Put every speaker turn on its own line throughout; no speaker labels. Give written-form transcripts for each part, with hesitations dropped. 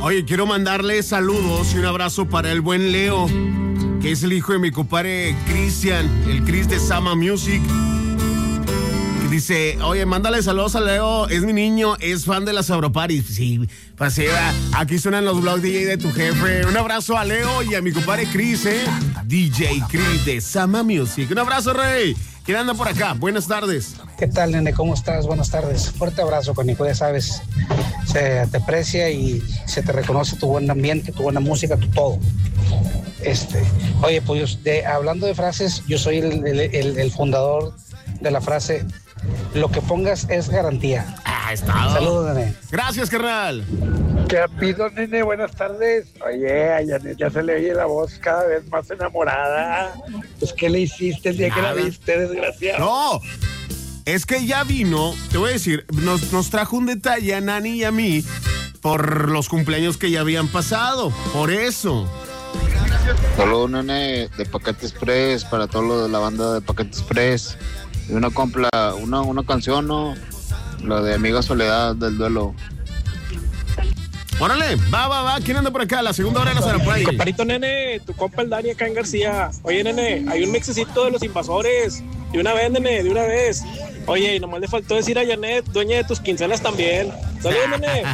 Oye, quiero mandarle saludos y un abrazo para el buen Leo, que es el hijo de mi compadre Cristian, el Chris de Sama Music. Dice, oye, mándale saludos a Leo, es mi niño, es fan de las Europarty. Sí, pasea, aquí suenan los vlogs DJ de tu jefe. Un abrazo a Leo y a mi compadre Chris, DJ Chris de Sama Music. Un abrazo, Rey. ¿Quién anda por acá? Buenas tardes.
¿Qué tal, nene? ¿Cómo estás? Buenas tardes. Fuerte abrazo, Canico, ya sabes. Se te aprecia y se te reconoce tu buen ambiente, tu buena música, tu todo. Oye, pues hablando de frases, yo soy el fundador de la frase: lo que pongas es garantía.
Está.
Saludos, nene.
Gracias, carnal.
¿Qué pido, nene? Buenas tardes. Oye, a Janet ya se le oye la voz cada vez más enamorada. Pues, ¿qué le hiciste el día que la viste, desgraciado?
No, es que ya vino, te voy a decir, nos trajo un detalle a Nani y a mí por los cumpleaños que ya habían pasado, por eso.
Saludos, nene, de Paquete Express, para todo lo de la banda de Paquete Express. Y una canción, ¿no? La de Amiga Soledad del Duelo.
Órale, va, ¿quién anda por acá? La segunda hora de la Zaraplay.
Comparito, nene, tu compa el Dani acá en García. Oye, nene, hay un mixecito de Los Invasores. De una vez, nene, de una vez. Oye, y nomás le faltó decir a Janet, dueña de tus quincenas también. Saludos, nene.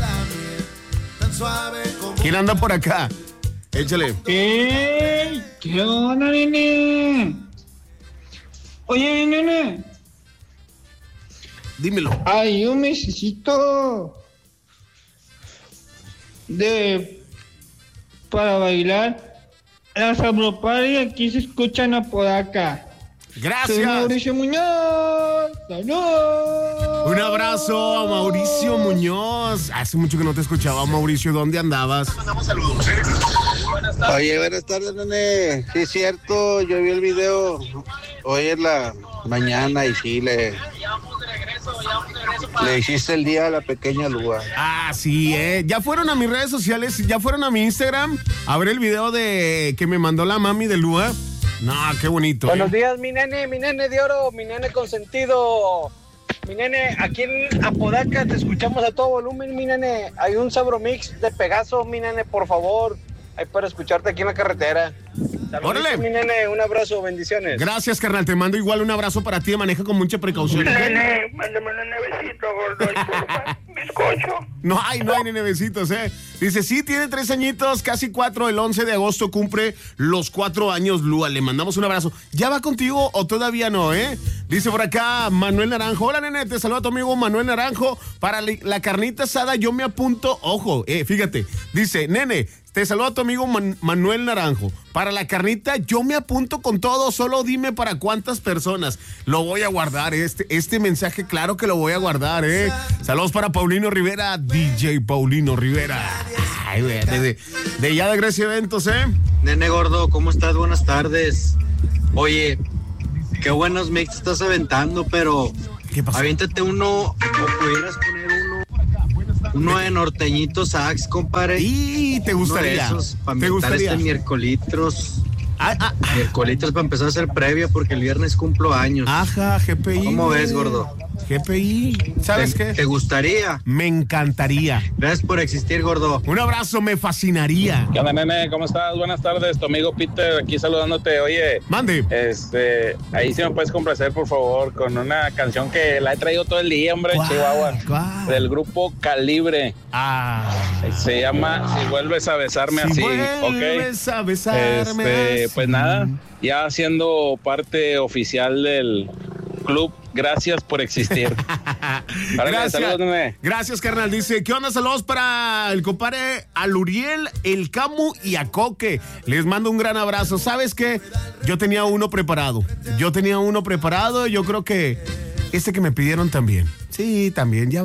¿Quién anda por acá? Échale.
¡Ey! ¿Qué onda, nene? Oye, nene.
Dímelo.
Hay un mesecito para bailar. Las Europarty aquí se escuchan a Podaca.
Gracias.
Soy Mauricio Muñoz. ¡Saludos!
Un abrazo a Mauricio Muñoz. Hace mucho que no te escuchaba, Mauricio. ¿Dónde andabas?
Mandamos saludos.
Oye, buenas tardes, nene. Sí, es cierto, yo vi el video hoy en la mañana y sí, le hiciste el día a la pequeña Lua.
Sí, ya fueron a mis redes sociales, ya fueron a mi Instagram a ver el video de que me mandó la mami de Lua. No, qué bonito.
Buenos días, mi nene de oro, mi nene consentido. Mi nene, aquí en Apodaca te escuchamos a todo volumen, mi nene. Hay un Sabromix de Pegaso, mi nene, por favor. Hay para escucharte aquí en la carretera. Saludos,
¡Órale!
mi nene, un abrazo, bendiciones.
Gracias, carnal, te mando igual un abrazo para ti, maneja con mucha precaución.
Nene, mándame un nevecito, gordo, bizcocho.
No hay nenevecitos, Dice, sí, tiene 3 añitos, casi 4, el 11 de agosto cumple los 4 años, Lua, le mandamos un abrazo. ¿Ya va contigo o todavía no, Dice por acá Manuel Naranjo, hola, nene, te saluda tu amigo Manuel Naranjo, para la carnita asada yo me apunto, ojo, fíjate, dice, nene, te saluda tu amigo Manuel Naranjo. Para la carnita yo me apunto con todo, solo dime para cuántas personas. Lo voy a guardar, este mensaje, claro que lo voy a guardar, Saludos para Paulino Rivera, DJ Paulino Rivera. Ay, de ya de Grecia Eventos,
Nene gordo, ¿cómo estás? Buenas tardes. Oye, qué buenos mix estás aventando, pero
¿qué pasó?
Aviéntate uno, o pudieras poner uno de Norteñito Sax, compadre.
Y te gustaría.
Para inventar este miércolitros. Miércolitros para empezar a hacer previa porque el viernes cumplo años.
Ajá, GPI.
¿Cómo ves, gordo?
GPI, ¿sabes qué?
¿Te gustaría?
Me encantaría.
Gracias por existir, gordo.
Un abrazo, me fascinaría.
¿Qué onda, nene? ¿Cómo estás? Buenas tardes, tu amigo Peter aquí saludándote. Oye,
mande.
Ahí sí me puedes complacer, por favor, con una canción que la he traído todo el día, hombre, Chihuahua.
¿Cuál?
Del grupo Calibre. Se llama Si vuelves a besarme así,
vuelves a besarme así.
Pues nada, ya siendo parte oficial del club, gracias por existir.
Gracias.
Saludos,
gracias, carnal. Dice, ¿qué onda? Saludos para el compadre Aluriel, el Camu y a Coque. Les mando un gran abrazo. ¿Sabes qué? Yo tenía uno preparado. Yo creo que este que me pidieron también. Sí, también. Ya